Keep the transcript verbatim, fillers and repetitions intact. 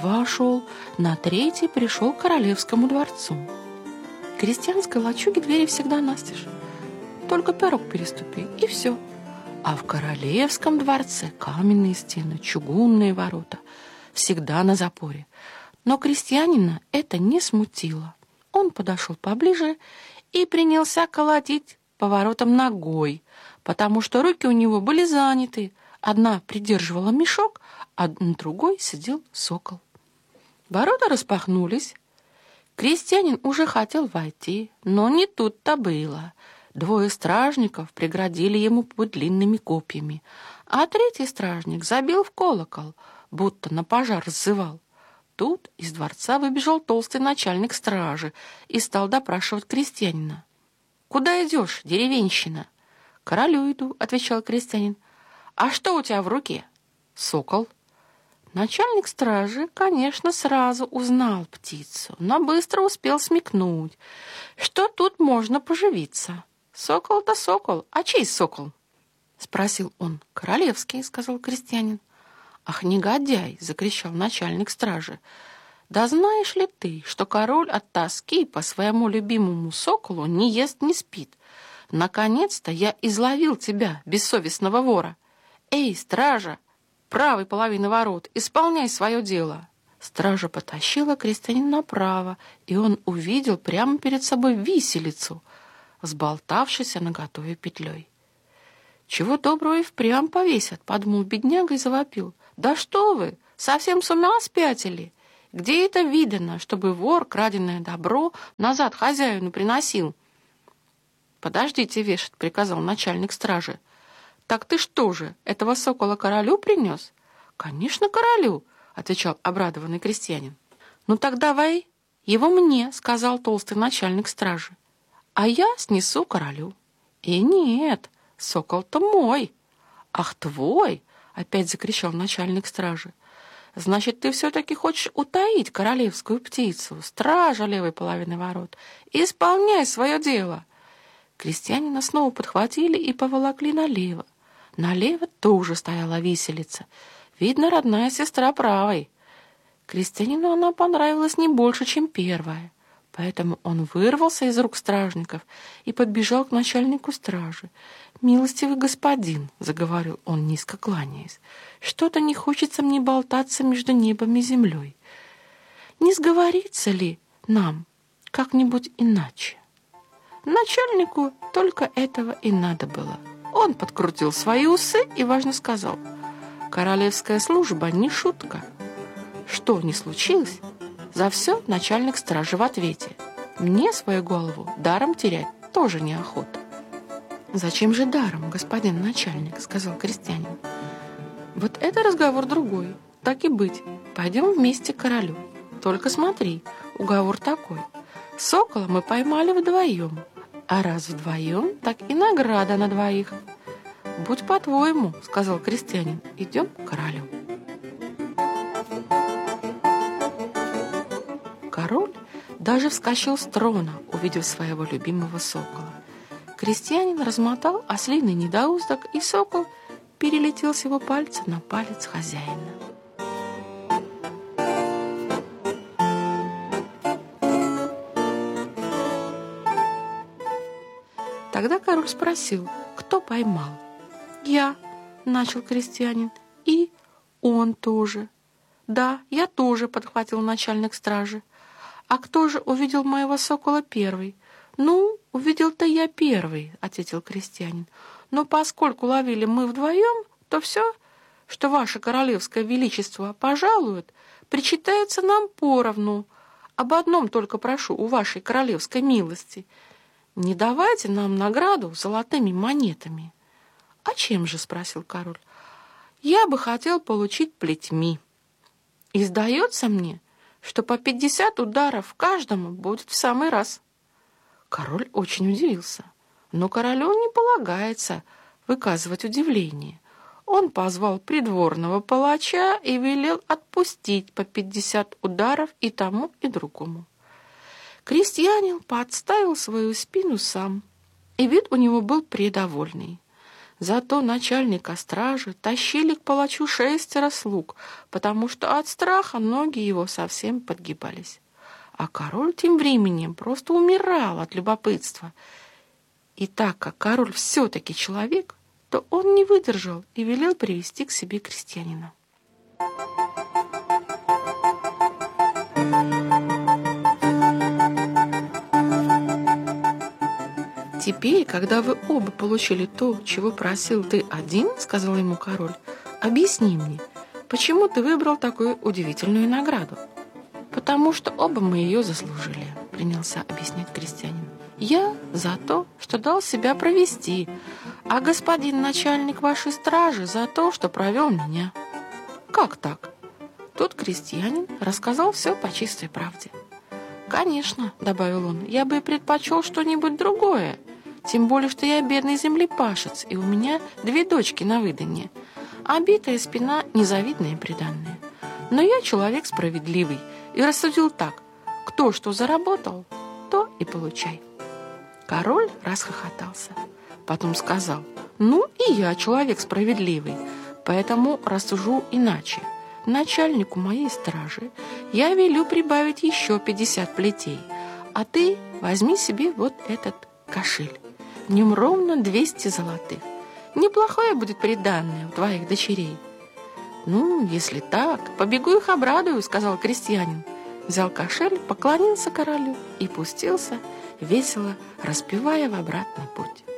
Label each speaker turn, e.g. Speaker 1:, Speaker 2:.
Speaker 1: два шел, на третий пришел к королевскому дворцу. В крестьянской лачуге двери всегда настежь, только порог переступи, и все. А в королевском дворце каменные стены, чугунные ворота, всегда на запоре. Но крестьянина это не смутило. Он подошел поближе и принялся колотить по воротам ногой, потому что руки у него были заняты. Одна придерживала мешок, а на другой сидел сокол. Ворота распахнулись. Крестьянин уже хотел войти, но не тут-то было. Двое стражников преградили ему путь длинными копьями, а третий стражник забил в колокол, будто на пожар сзывал. Тут из дворца выбежал толстый начальник стражи и стал допрашивать крестьянина. «Куда идешь, деревенщина?» «К королю иду», — отвечал крестьянин. «А что у тебя в руке?» «Сокол». Начальник стражи, конечно, сразу узнал птицу, но быстро успел смекнуть, что тут можно поживиться. «Сокол-то сокол, а чей сокол?» — спросил он. «Королевский», — сказал крестьянин. «Ах, негодяй!» — закричал начальник стражи. «Да знаешь ли ты, что король от тоски по своему любимому соколу не ест, не спит? Наконец-то я изловил тебя, бессовестного вора! Эй, стража, правой половины ворот, исполняй свое дело!» Стража потащила крестьянина направо, и он увидел прямо перед собой виселицу, сболтавшейся наготове петлей. «Чего доброго и впрямь повесят», — подумал бедняга и завопил. «Да что вы, совсем с ума спятили? Где это видано, чтобы вор краденое добро назад хозяину приносил?» «Подождите вешать», — приказал начальник стражи. «Так ты что же, этого сокола королю принес?» «Конечно, королю», — отвечал обрадованный крестьянин. «Ну так давай его мне», — сказал толстый начальник стражи. «А я снесу королю». «И нет, сокол-то мой». «Ах, твой!» — опять закричал начальник стражи. «Значит, ты все-таки хочешь утаить королевскую птицу, стража левой половины ворот. Исполняй свое дело!» Крестьянина снова подхватили и поволокли налево. Налево тоже стояла виселица. Видно, родная сестра правой. Крестьянину она понравилась не больше, чем первая. Поэтому он вырвался из рук стражников и подбежал к начальнику стражи. «Милостивый господин», — заговорил он, низко кланяясь, — «что-то не хочется мне болтаться между небом и землей. Не сговорится ли нам как-нибудь иначе?» Начальнику только этого и надо было. Он подкрутил свои усы и важно сказал: «Королевская служба не шутка. Что ни случилось, за все начальник стражи в ответе. Мне свою голову даром терять тоже неохота». «Зачем же даром, господин начальник?» — сказал крестьянин. «Вот это разговор другой. Так и быть, пойдем вместе к королю. Только смотри, уговор такой. Сокола мы поймали вдвоем, а раз вдвоем, так и награда на двоих». «Будь по-твоему», — сказал крестьянин, — «идем к королю». Король даже вскочил с трона, увидев своего любимого сокола. Крестьянин размотал ослиный недоуздок, и сокол перелетел с его пальца на палец хозяина. Тогда король спросил, кто поймал. «Я», — начал крестьянин, — «и он тоже». «Да, я тоже», — подхватил начальник стражи. «А кто же увидел моего сокола первый?» «Ну, увидел-то я первый», — ответил крестьянин. «Но поскольку ловили мы вдвоем, то все, что ваше королевское величество пожалует, причитается нам поровну. Об одном только прошу у вашей королевской милости. Не давайте нам награду золотыми монетами». «А чем же?» — спросил король. «Я бы хотел получить плетьми. И сдается мне, что по пятьдесят ударов каждому будет в самый раз». Король очень удивился, но королю не полагается выказывать удивление. Он позвал придворного палача и велел отпустить по пятьдесят ударов и тому, и другому. Крестьянин подставил свою спину сам, и вид у него был предовольный. Зато начальника стражи тащили к палачу шестеро слуг, потому что от страха ноги его совсем подгибались. А король тем временем просто умирал от любопытства. И так как король все-таки человек, то он не выдержал и велел привести к себе крестьянина. «Теперь, когда вы оба получили то, чего просил ты один, — сказал ему король, — объясни мне, почему ты выбрал такую удивительную награду?» «Потому что оба мы ее заслужили», — принялся объяснять крестьянин. «Я за то, что дал себя провести, а господин начальник вашей стражи за то, что провел меня». «Как так?» Тут крестьянин рассказал все по чистой правде. «Конечно, — добавил он, — я бы предпочел что-нибудь другое, тем более, что я бедный землепашец, и у меня две дочки на выданье, а битая спина — незавидное приданное. Но я человек справедливый и рассудил так: кто что заработал, то и получай». Король расхохотался, потом сказал: «Ну и я человек справедливый, поэтому рассужу иначе. Начальнику моей стражи я велю прибавить еще пятьдесят плетей, а ты возьми себе вот этот кошель. В нем ровно двести золотых. Неплохое будет приданное у твоих дочерей». «Ну, если так, побегу их обрадую», — сказал крестьянин. Взял кошель, поклонился королю и пустился, весело распевая в обратный путь.